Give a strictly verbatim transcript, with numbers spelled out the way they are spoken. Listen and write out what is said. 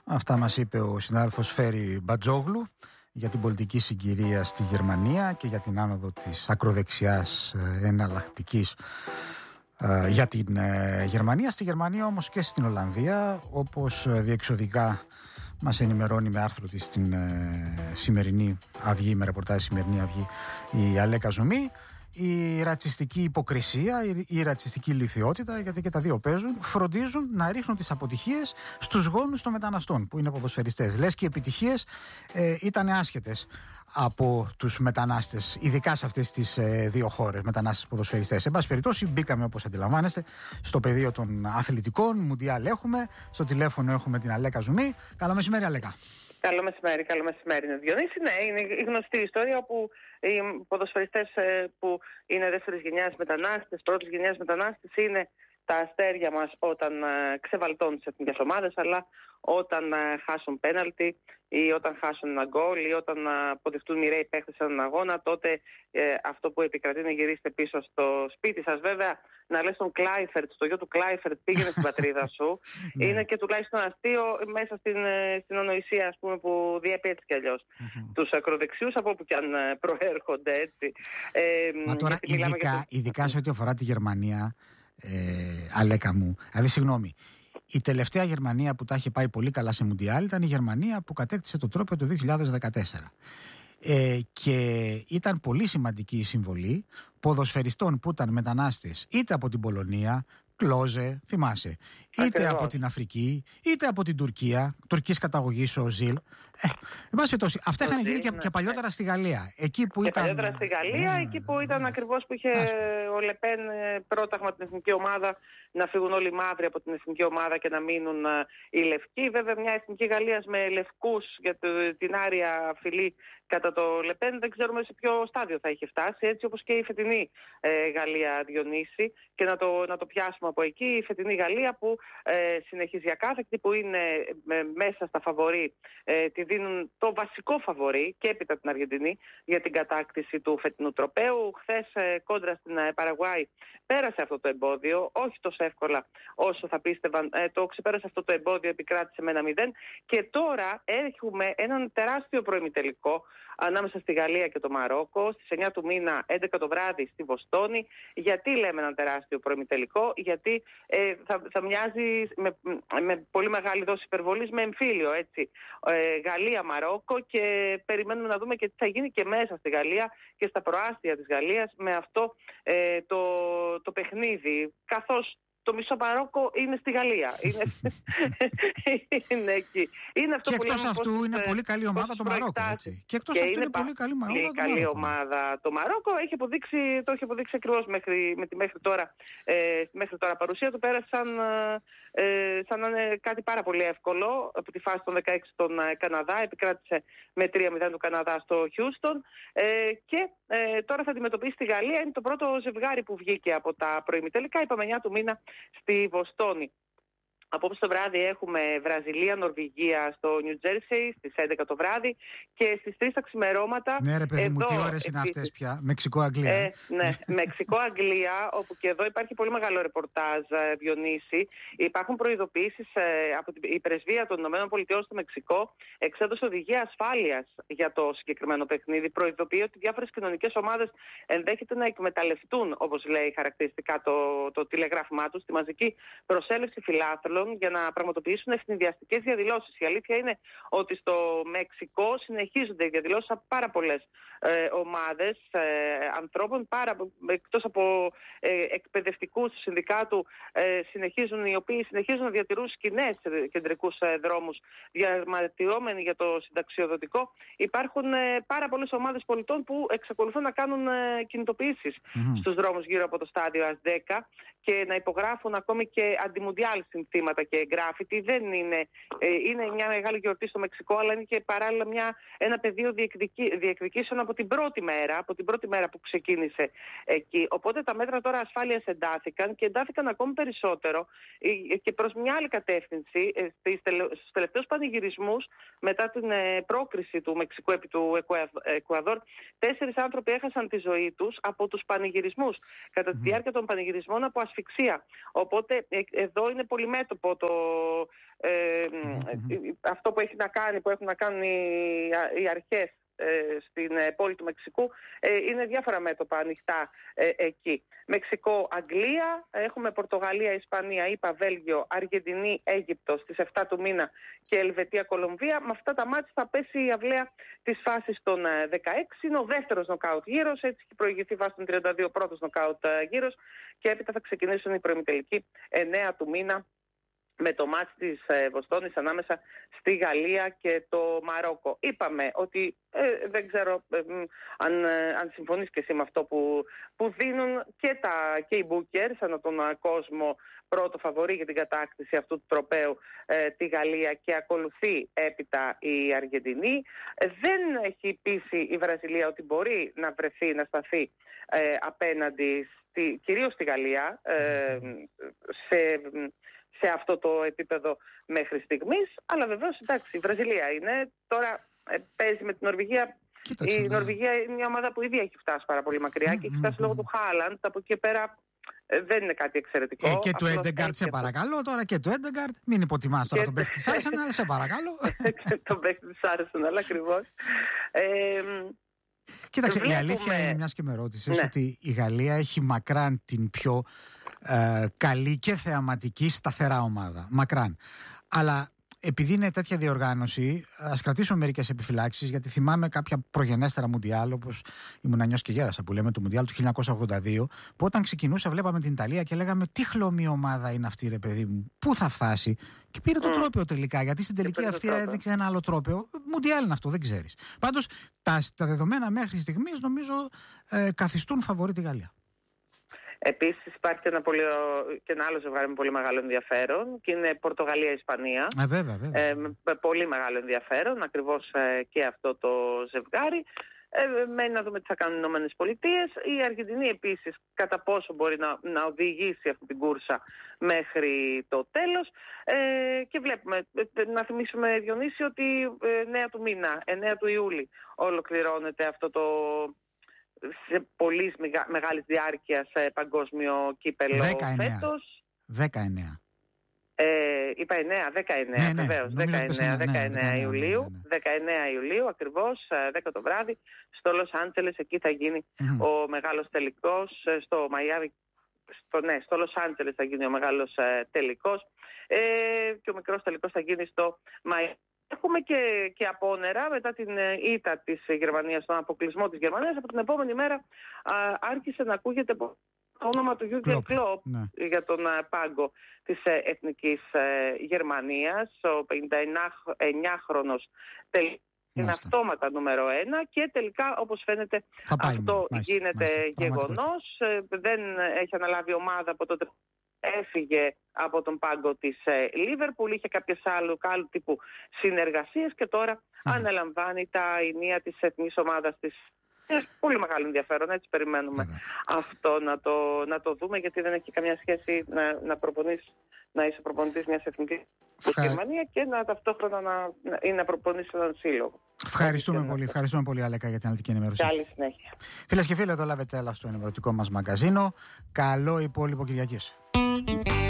Αυτά μας είπε ο συνάδελφος Φέρη Μπατζόγλου για την πολιτική συγκυρία στη Γερμανία και για την άνοδο της ακροδεξιάς εναλλακτικής ε, για την ε, Γερμανία. Στη Γερμανία όμως και στην Ολλανδία, όπως διεξοδικά μας ενημερώνει με άρθρο της στην ε, σημερινή Αυγή, με ρεπορτάζ σημερινή Αυγή, η Αλέκα Ζουμί, η ρατσιστική υποκρισία, η, η ρατσιστική λιθιότητα, γιατί και τα δύο παίζουν, φροντίζουν να ρίχνουν τις αποτυχίες στους γόνους των μεταναστών που είναι ποδοσφαιριστές. Λες και οι επιτυχίες ε, ήταν άσχετες από τους μετανάστες, ειδικά σε αυτές τις ε, δύο χώρες, μετανάστες ποδοσφαιριστές. Εν πάση περιπτώσει, μπήκαμε, όπως αντιλαμβάνεστε, στο πεδίο των αθλητικών. Μουντιάλ έχουμε, στο τηλέφωνο έχουμε την Αλέκα Ζουμί. Καλό μεσημέρι, Αλέκα. Καλό μεσημέρι, καλό μεσημέρι. Διονύση, ναι, είναι η γνωστή ιστορία όπου οι ποδοσφαιριστές που είναι δεύτερης γενιάς μετανάστες, πρώτης γενιάς μετανάστες, είναι τα αστέρια μας όταν ξεβαλτώνουν τις εθνικές ομάδες, αλλά όταν χάσουν πέναλτι ή όταν χάσουν ένα γκολ ή όταν αποδειχτούν μοιραίοι παίχτες σε έναν αγώνα, τότε ε, αυτό που επικρατεί είναι γυρίστε πίσω στο σπίτι σας. Βέβαια, να λες τον Κλάιφερτ, στο γιο του Κλάιφερτ πήγαινε στην πατρίδα σου, είναι και τουλάχιστον αστείο μέσα στην, στην ονοησία, ας πούμε, που διέπει έτσι κι αλλιώς mm-hmm. τους ακροδεξιούς, από όπου κι αν προέρχονται, έτσι. Ε, Μα τώρα, ειδικά, για... ειδικά σε ό,τι αφορά τη Γερμανία, ε, Αλέκα μου, δηλαδή συγγνώμη, η τελευταία Γερμανία που τα είχε πάει πολύ καλά σε Μουντιάλ ήταν η Γερμανία που κατέκτησε το τρόπαιο το δύο χιλιάδες δεκατέσσερα. Ε, και ήταν πολύ σημαντική η συμβολή ποδοσφαιριστών που ήταν μετανάστες είτε από την Πολωνία, Κλόζε, θυμάσαι, είτε Ακριβώς. από την Αφρική, είτε από την Τουρκία, τουρκικής καταγωγής ο Ζιλ. Ε, εν πάση περιπτώσει, αυτά είχαν γίνει και, και παλιότερα ναι. στη Γαλλία. Εκεί που και ήταν... παλιότερα στη Γαλλία, ναι, εκεί που ήταν ναι. ακριβώς που είχε Άσπη. ο Λεπέν πρόταγμα την εθνική ομάδα, να φύγουν όλοι οι μαύροι από την εθνική ομάδα και να μείνουν uh, οι λευκοί. Βέβαια, μια εθνική Γαλλίας με λευκούς για το, την άρια φυλή κατά το Λεπέν, δεν ξέρουμε σε ποιο στάδιο θα είχε φτάσει, έτσι όπως και η φετινή ε, Γαλλία, Διονύση. Και να το, να το πιάσουμε από εκεί, η φετινή Γαλλία που ε, συνεχίζει ακάθεκτη, που είναι ε, μέσα στα φαβορί, ε, τη δίνουν το βασικό φαβορί και έπειτα την Αργεντινή για την κατάκτηση του φετινού τροπαίου. Χθες ε, κόντρα στην ε, Παραγουάη πέρασε αυτό το εμπόδιο, όχι τόσο εύκολα όσο θα πίστευαν, ε, το ξεπέρασε αυτό το εμπόδιο, επικράτησε με ένα μηδέν και τώρα έχουμε έναν τεράστιο προημιτελικό ανάμεσα στη Γαλλία και το Μαρόκο στις εννιά του μήνα, έντεκα το βράδυ στη Βοστόνη. Γιατί λέμε έναν τεράστιο προημιτελικό? Γιατί ε, θα, θα μοιάζει με, με πολύ μεγάλη δόση υπερβολής με εμφύλιο, έτσι. Ε, Γαλλία-Μαρόκο, και περιμένουμε να δούμε και τι θα γίνει και μέσα στη Γαλλία και στα προάστια της Γαλλίας με αυτό ε, το, το παιχνίδι, καθώς το μισό Μαρόκο είναι στη Γαλλία. Είναι, είναι εκεί. Είναι αυτό και που εκτός αυτού πώς, είναι πολύ καλή ομάδα το Μαρόκο. Έτσι. Και εκτός και αυτού είναι, είναι πολύ καλή ομάδα, πολύ το, καλή Μαρόκο. ομάδα το Μαρόκο. Έχει αποδείξει, το έχει αποδείξει ακριβώς μέχρι, με τη μέχρι τώρα, ε, μέχρι τώρα παρουσία του. Πέρασε σαν, ε, σαν να είναι κάτι πάρα πολύ εύκολο από τη φάση των δεκαέξι των ε, Καναδά. Επικράτησε με τρία μηδέν του Καναδά στο Χιούστον. Ε, και ε, τώρα θα αντιμετωπίσει τη Γαλλία. Είναι το πρώτο ζευγάρι που βγήκε από τα προημιτελικά. Είπαμε εννιά του μήνα στη Βοστόνη. Απόψε το βράδυ έχουμε Βραζιλία-Νορβηγία στο Νιου Τζέρσεϊ στις έντεκα το βράδυ και στις τρεις τα ξημερώματα. Ναι, ρε παιδί εδώ, μου, τι ώρες είναι αυτές πια? Μεξικό-Αγγλία. Ε, ναι, Μεξικό-Αγγλία, όπου και εδώ υπάρχει πολύ μεγάλο ρεπορτάζ, Διονύση. Υπάρχουν προειδοποιήσεις ε, από την πρεσβεία των ΗΠΑ στο Μεξικό. Εξέδωσε οδηγία ασφάλειας για το συγκεκριμένο παιχνίδι. Προειδοποιεί ότι διάφορες κοινωνικές ομάδες ενδέχεται να εκμεταλλευτούν, όπως λέει χαρακτηριστικά το, το τηλεγράφημά τους, τη μαζική προσέλευση φιλάθλων για να πραγματοποιήσουν ευνηδιαστικές διαδηλώσεις. Η αλήθεια είναι ότι στο Μεξικό συνεχίζονται οι διαδηλώσεις από πάρα πολλές ε, ομάδες ε, ανθρώπων, πάρα, εκτός από ε, εκπαιδευτικούς του συνδικάτου, ε, συνεχίζουν, οι οποίοι συνεχίζουν να διατηρούν σκηνές σε κεντρικούς ε, δρόμους διαμαρτυρόμενοι για το συνταξιοδοτικό. Υπάρχουν ε, πάρα πολλές ομάδες πολιτών που εξακολουθούν να κάνουν ε, κινητοποιήσεις mm-hmm. στους δρόμους γύρω από το στάδιο ΑΣ δέκα και να υπογράφουν ακόμη και αντιμουντιάλ συνθήματα και γκράφιτι. Δεν είναι, ε, είναι μια μεγάλη γιορτή στο Μεξικό, αλλά είναι και παράλληλα μια, ένα πεδίο διεκδική, διεκδικήσεων από την πρώτη μέρα, από την πρώτη μέρα που ξεκίνησε εκεί. Οπότε τα μέτρα τώρα ασφάλειας εντάθηκαν και εντάθηκαν ακόμη περισσότερο ε, και προς μια άλλη κατεύθυνση. Ε, στους τελευταίους πανηγυρισμούς μετά την ε, πρόκριση του Μεξικού επί του Εκουαδόρ, τέσσερις άνθρωποι έχασαν τη ζωή τους από τους πανηγυρισμούς κατά τη διάρκεια των πανηγυρισμών από ασφυξία. Οπότε ε, εδώ είναι πολυμέτωπη πω, το, ε, mm-hmm. αυτό που, έχει να κάνει, που έχουν να κάνουν οι, οι αρχές στην πόλη του Μεξικού, είναι διάφορα μέτωπα ανοιχτά εκεί. Μεξικό, Αγγλία, έχουμε Πορτογαλία, Ισπανία, ΗΠΑ, Βέλγιο, Αργεντινή, Αίγυπτο στις επτά του μήνα και Ελβετία, Κολομβία. Με αυτά τα μάτια θα πέσει η αυλαία της φάσης των δεκαέξι. Είναι ο δεύτερος νοκάουτ γύρος, έτσι έχει προηγηθεί βάσει των τριάντα δύο πρώτος νοκάουτ γύρος και έπειτα θα ξεκινήσουν οι προημιτελικοί εννέα του μήνα με το μάτς της ε, Βοστόνης ανάμεσα στη Γαλλία και το Μαρόκο. Είπαμε ότι ε, δεν ξέρω ε, αν, ε, αν συμφωνείς και εσύ με αυτό που, που δίνουν και, τα, και οι bookers ανά τον κόσμο πρώτο φαβορί για την κατάκτηση αυτού του τροπαίου ε, τη Γαλλία και ακολουθεί έπειτα η Αργεντινή. Ε, δεν έχει πείσει η Βραζιλία ότι μπορεί να βρεθεί, να σταθεί ε, απέναντι στη, κυρίως στη Γαλλία ε, σε... σε αυτό το επίπεδο μέχρι στιγμής, αλλά βεβαίως εντάξει, η Βραζιλία είναι, τώρα ε, παίζει με την Νορβηγία. Κοίταξε, η ναι. Νορβηγία είναι μια ομάδα που ήδη έχει φτάσει πάρα πολύ μακριά mm-hmm. και έχει φτάσει mm-hmm. λόγω του Χάλαντ, από εκεί και πέρα ε, δεν είναι κάτι εξαιρετικό. Ε, και του Έντεγκαρτ σε παρακαλώ τώρα, και του Έντεγκαρτ, μην υποτιμάς τώρα και... τον παίκτη της Arsenal, σε παρακαλώ. Τον παίκτη της Arsenal, ακριβώς. Ε, Κοίταξε, βλέπουμε... η αλήθεια είναι, μιας και με ρώτησες, ναι. ότι η Γαλλία έχει μακράν την πιο Ε, καλή και θεαματική σταθερά ομάδα. Μακράν. Αλλά επειδή είναι τέτοια διοργάνωση, ας κρατήσουμε μερικές επιφυλάξεις, γιατί θυμάμαι κάποια προγενέστερα Μουντιάλ, όπως ήμουν νιός και γέρασα που λέμε, του Μουντιάλ του χίλια εννιακόσια ογδόντα δύο, που όταν ξεκινούσα βλέπαμε την Ιταλία και λέγαμε τι χλωμή ομάδα είναι αυτή, ρε παιδί μου, πού θα φτάσει. Και πήρε το mm. τρόπαιο τελικά, γιατί στην τελική αυτή έδειξε ένα άλλο τρόπαιο. Μουντιάλ είναι αυτό, δεν ξέρεις. Πάντως τα, τα δεδομένα μέχρι στιγμής νομίζω ε, καθιστούν φαβορί τη Γαλλία. Επίσης υπάρχει και ένα, πολύ, και ένα άλλο ζευγάρι με πολύ μεγάλο ενδιαφέρον και είναι Πορτογαλία-Ισπανία. Ε, βέβαια, βέβαια. Ε, με πολύ μεγάλο ενδιαφέρον, ακριβώς ε, και αυτό το ζευγάρι. Ε, μένει να δούμε τι θα κάνουν οι Ηνωμένες Πολιτείες. Η Αργεντινή επίσης κατά πόσο μπορεί να, να οδηγήσει αυτή την κούρσα μέχρι το τέλος. Ε, και βλέπουμε, να θυμίσουμε Διονύση, ότι εννέα του μήνα, εννέα του Ιούλη ολοκληρώνεται αυτό το... σε πολύ μεγάλης διάρκειας παγκόσμιο κύπελλο φέτος. δεκαεννέα. Ε, είπα εννέα, δεκαεννέα, ναι, ναι, βεβαίως, δεκαεννέα, δεκαεννέα Ιουλίου, ναι, ναι. δεκαεννέα Ιουλίου ακριβώς, δέκα το βράδυ, στο Λος Άντζελες, εκεί θα γίνει mm-hmm. ο μεγάλος τελικός, στο Μαϊάμι, στο, ναι, στο Λος Άντζελες θα γίνει ο μεγάλος ε, τελικός ε, και ο μικρός τελικός θα γίνει στο Μαϊάμι. Έχουμε και, και απόνερα μετά την ήττα της Γερμανίας, τον αποκλεισμό της Γερμανίας. Από την επόμενη μέρα α, άρχισε να ακούγεται το όνομα του Γιούργεν Κλοπ ναι. για τον α, πάγκο της ε, εθνικής ε, Γερμανίας. Ο πενηνταεννιάχρονος τελικά είναι αυτόματα νούμερο ένα και τελικά, όπως φαίνεται, αυτό μάλιστα, γίνεται μάλιστα, γεγονός. Ε, δεν έχει αναλάβει ομάδα από τότε. Έφυγε από τον πάγκο της Λίβερπουλ, είχε κάποιες άλλου, άλλου τύπου συνεργασίες και τώρα mm. αναλαμβάνει τα ενία της εθνικής ομάδας της. Έχει πολύ μεγάλο ενδιαφέρον, έτσι περιμένουμε mm. αυτό να το, να το δούμε, γιατί δεν έχει καμιά σχέση να, να, προπονείς, να είσαι προπονητής μιας εθνικής της Φα... Γερμανία και να ταυτόχρονα να, να, να προπονείς έναν σύλλογο. Ευχαριστούμε πολύ, ευχαριστούμε πολύ Αλέκα για την αναλυτική ενημέρωση. Καλή συνέχεια. Φίλες και φίλοι, εδώ λάβετε έλα στο ενημερωτικό μας μαγκαζίνο. Καλό υπόλοιπο Κυριακής.